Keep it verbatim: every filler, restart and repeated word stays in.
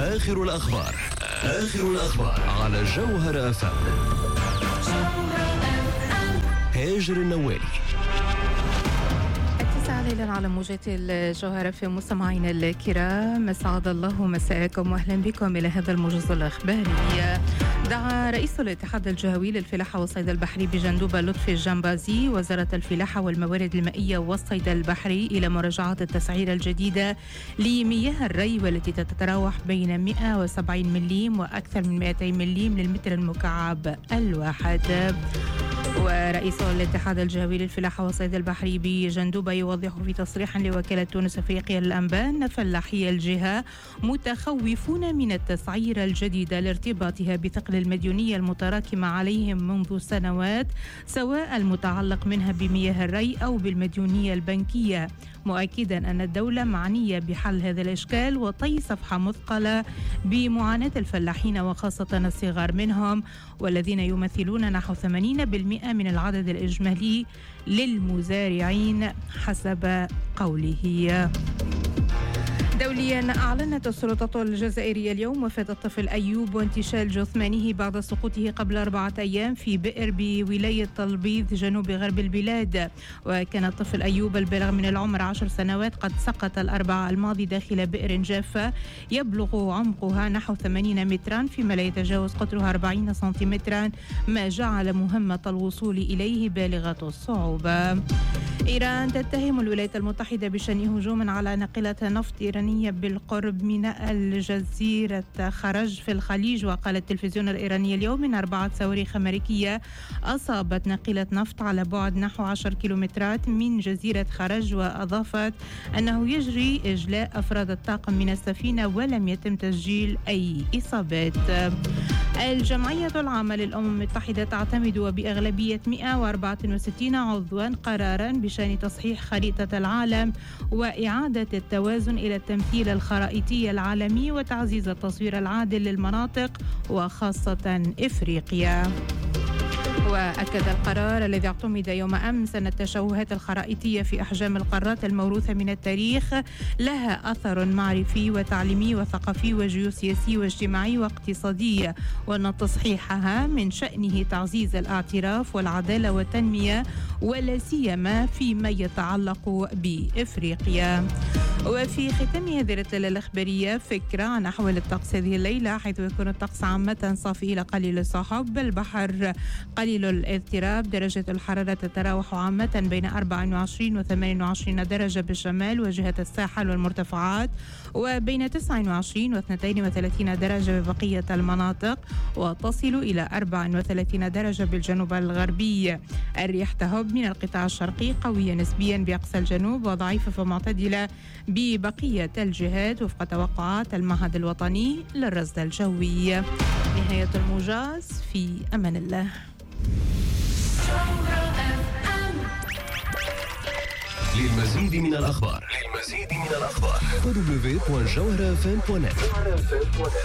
آخر الأخبار آخر الأخبار على جوهر أف أم. هاجر النوالي. ليلا على موجات الجوهرة في مستمعينا الكرام، أسعد الله مساءكم وأهلا بكم إلى هذا الموجز الأخباري. دعا رئيس الاتحاد الجهوي للفلاحة والصيد البحري بجندوبة لطفي الجنبازي وزارة الفلاحة والموارد المائية والصيد البحري إلى مراجعة التسعيرة الجديدة لمياه الري، والتي تتراوح بين مئة وسبعين مليم وأكثر من مئتين مليم للمتر المكعب الواحد. ورئيس الاتحاد الجهوي للفلاحة والصيد البحري بجندوبة يوضح في تصريح لوكالة تونس أفريقيا للأنباء أن فلاحي الجهة متخوفون من التسعيرة الجديدة لارتباطها بثقل المديونية المتراكمة عليهم منذ سنوات، سواء المتعلق منها بمياه الري أو بالمديونية البنكية، مؤكدا أن الدولة معنية بحل هذا الإشكال وطي صفحة مثقلة بمعاناة الفلاحين وخاصة الصغار منهم، والذين يمثلون نحو ثمانين بالمئة من العدد الإجمالي للمزارعين حسب قوله. دوليا، أعلنت السلطات الجزائرية اليوم وفاة الطفل أيوب وانتشال جثمانه بعد سقوطه قبل أربعة أيام في بئر بولاية تلبيض جنوب غرب البلاد. وكان الطفل أيوب البالغ من العمر عشر سنوات قد سقط الأربعاء الماضي داخل بئر جافة يبلغ عمقها نحو ثمانين مترا، فيما لا يتجاوز قطرها أربعين سنتيمترا، ما جعل مهمة الوصول إليه بالغة الصعوبة. إيران تتهم الولايات المتحدة بشن هجوم على ناقلة نفط إيرانية بالقرب من الجزيرة خرج في الخليج. وقال التلفزيون الإيراني اليوم إن أربعة صواريخ أمريكية أصابت ناقلة نفط على بعد نحو عشر كيلومترات من جزيرة خرج، وأضافت أنه يجري إجلاء أفراد الطاقم من السفينة ولم يتم تسجيل أي إصابات. الجمعية العامة للأمم المتحدة تعتمد وبأغلبية مئة وأربعة وستين عضوا قرارا بشأن تصحيح خريطة العالم وإعادة التوازن إلى التمثيل الخرائطي العالمي وتعزيز التصوير العادل للمناطق وخاصة إفريقيا. وأكد القرار الذي اعتمد يوم أمس أن التشوهات الخرائطية في أحجام القارات الموروثة من التاريخ لها أثر معرفي وتعليمي وثقافي وجيوسياسي واجتماعي واقتصادي، وأن تصحيحها من شأنه تعزيز الاعتراف والعدالة والتنمية، ولا سيما فيما يتعلق بإفريقيا. وفي ختام هذه الرسالة الإخبارية فكرة عن أحوال الطقس هذه الليلة، حيث يكون الطقس عامة صافي إلى قليل السحب، البحر قليل الاضطراب، درجة الحرارة تتراوح عامة بين أربعة وعشرين و ثمانية وعشرين درجة بالشمال وجهة الساحل والمرتفعات، وبين تسعة وعشرين و اثنين وثلاثين درجة ببقية المناطق، وتصل إلى أربعة وثلاثين درجة بالجنوب الغربي. الرياح تهب من القطاع الشرقي قوية نسبيا بأقصى الجنوب وضعيفة فمعتدلة ببقية الجهات وفق توقعات المعهد الوطني للرصد الجوي. نهاية الموجز، في أمان الله. للمزيد من الأخبار للمزيد من الأخبار دبليو دبليو دبليو دوت جوهر اف ام دوت نت.